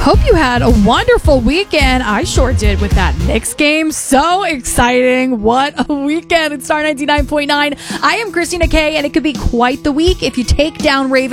Hope you had a wonderful weekend. I sure did with that Knicks game. So exciting. What a weekend. It's Star 99.9. I am Christina Kay, and it could be quite the week if you take down Raven.